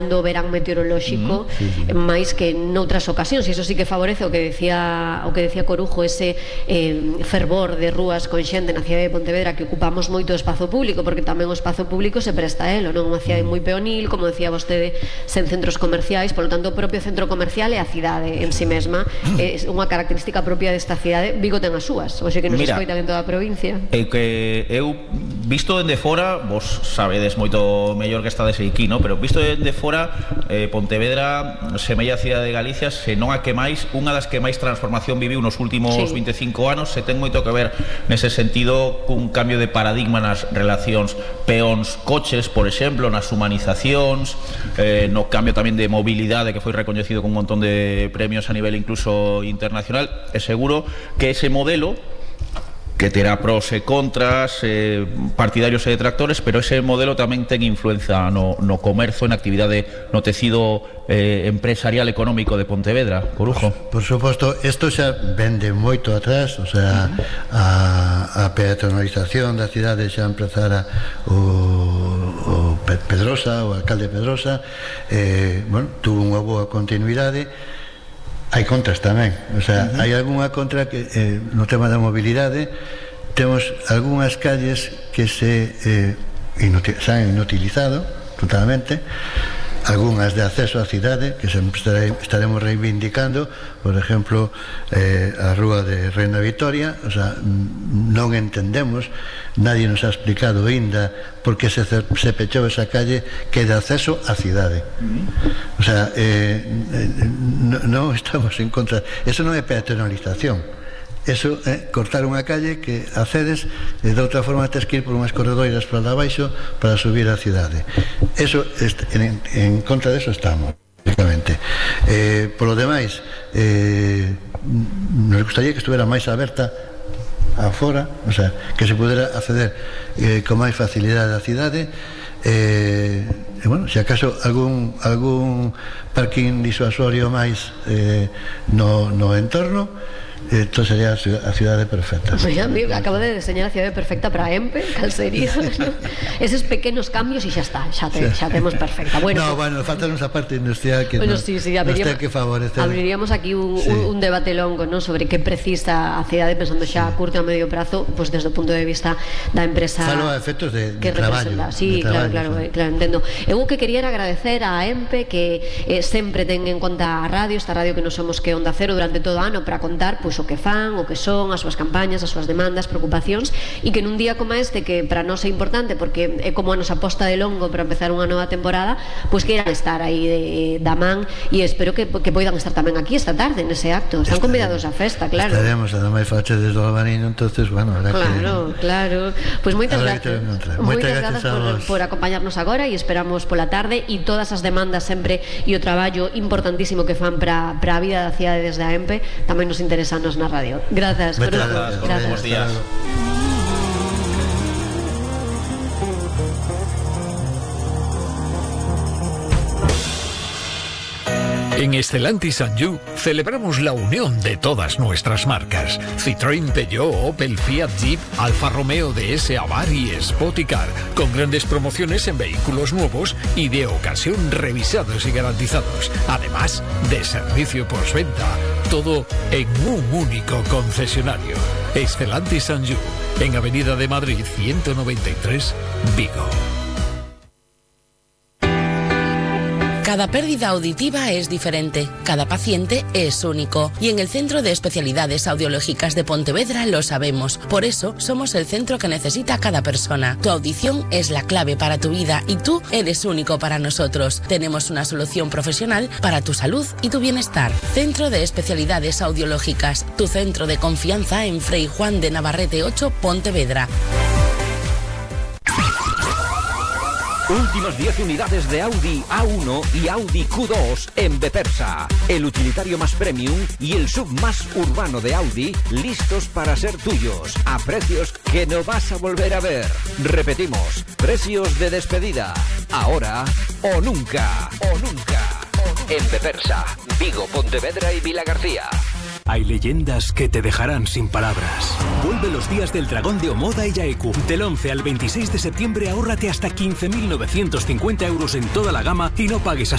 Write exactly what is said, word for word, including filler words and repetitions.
do verán meteorolóxico, mm, sí, sí. máis que noutras ocasións. Iso sí que favorece o que decía o que decía Corujo, ese eh, fervor de rúas con xente na cidade de Pontevedra, que ocupamos moito o espazo público, porque tamén o espazo público se presta a elo, non? Unha cidade moi peonil, como decía vostede, sen centros comerciais, polo tanto o propio centro comercial é a cidade en si mesma, é unha característica propia desta cidade. Vigo ten as súas, hoxe que nos Mira, escoitan en toda a provincia. É que eu, visto dende fora, vos sabedes moito mellor que estades aquí, no? Pero visto dende fora, eh, Pontevedra semella a cidade de Galicia, se non a que máis, unha das que máis transformación viviu nos últimos sí. vinte e cinco anos. Se ten moito que ver nese sentido cun cambio de paradigma nas relacións peóns-coches, por exemplo, nas humanizacións, eh, no cambio tamén de mobilidade, que foi recoñecido con un montón de premios a nivel incluso internacional. E seguro que ese modelo, que terá pros e contras, eh, partidarios e detractores, pero ese modelo tamén ten influencia no, no comercio, na actividade, no tecido eh, empresarial económico de Pontevedra. Corujo. Por, por suposto, isto xa vende moito atrás, o sea, a, a peatonalización da cidade xa empezara o, o Pedrosa, o alcalde Pedrosa, eh, bueno, tuvo unha boa continuidade. Hai contras tamén, o sea, uh-huh. hai algunha contra que eh, no tema da mobilidade temos algunhas calles que se eh, inutil, se han inutilizado totalmente, algunhas de acceso á cidade que sempre estaremos reivindicando, por exemplo, eh, a rúa de Reina Vitoria, o sea, non entendemos, nadie nos ha explicado ainda por que se, se pechou esa calle que é de acceso á cidade. O sea, eh, non no estamos en contra, eso non é peatonalización, eso é cortar unha calle que accedes e de outra forma tens que ir por unhas corredoiras para lá abaixo para subir á cidade. Eso, en, en contra deso estamos, basicamente. Eh, por lo demais, eh, nos gustaría que estuvera máis aberta afora, o sea, que se pudera acceder eh, con máis facilidade á cidade. Eh, e bueno, se acaso algún algún parking disuasorio máis eh, no, no entorno, Esto sería a cidade perfecta. Pues ya, acabo de diseñar a cidade perfecta para EMPE, cal sería, ¿no? Esos pequenos cambios y xa está, xa, te, xa temos perfecta. Bueno, no, bueno, falta esa parte industrial que bueno, nos, sí, sí, nos ten que favorecer. Abriríamos aquí un, sí. un, un debate longo, ¿no? Sobre que precisa a cidade, pensando xa a curto e a medio prazo, pues desde o punto de vista da empresa. Falo a efectos de, que de traballo. Sí, de claro, traballo, claro, sí. claro, entendo. Eu que quería agradecer a EMPE que eh, sempre ten en conta a radio, esta radio que non somos que Onda Cero durante todo o ano para contar pois pues, o que fan, o que son, as súas campañas, as súas demandas, preocupacións, e que nun día como este, que para nós é importante porque é como a nosa posta de longo para empezar unha nova temporada, pois pues queiran estar aí de, da man, e espero que, que poidan estar tamén aquí esta tarde nese acto. Están convidados á festa, claro. Estaremos, ademais fache desde o Albarino, entonces, bueno, claro, que... claro. Pois pues moitas gracias. Moitas gracias por, por acompañarnos agora e esperamos pola tarde e todas as demandas sempre e o traballo importantísimo que fan para a vida da cidade desde a EMPE tamén nos interesanos na radio. Gracias, gracias. Gracias. Gracias. Buenos días. En Stellantis and You celebramos la unión de todas nuestras marcas. Citroën, Peugeot, Opel, Fiat, Jeep, Alfa Romeo, D S, Abarth y Spoticar, con grandes promociones en vehículos nuevos y de ocasión revisados y garantizados, además de servicio postventa. Todo en un único concesionario. Stellantis and You, en Avenida de Madrid ciento noventa y tres, Vigo. Cada pérdida auditiva es diferente, cada paciente es único y en el Centro de Especialidades Audiológicas de Pontevedra lo sabemos. Por eso somos el centro que necesita cada persona. Tu audición es la clave para tu vida y tú eres único para nosotros. Tenemos una solución profesional para tu salud y tu bienestar. Centro de Especialidades Audiológicas, tu centro de confianza en Frei Juan de Navarrete ocho, Pontevedra. Últimas diez unidades de Audi A uno y Audi Q dos en Bepersa. El utilitario más premium y el sub más urbano de Audi listos para ser tuyos. A precios que no vas a volver a ver. Repetimos, precios de despedida. Ahora o nunca. O nunca. En Bepersa, Vigo, Pontevedra y Vilagarcía. Hay leyendas que te dejarán sin palabras. Vuelve los días del dragón de Omoda y Yaeku. Del once al veintiséis de septiembre ahórrate hasta quince mil novecientos cincuenta euros en toda la gama y no pagues hasta